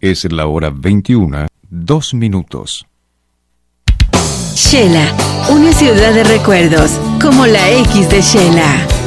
Es la hora 21, 2 minutos. Shela, una ciudad de recuerdos, como la X de Shela.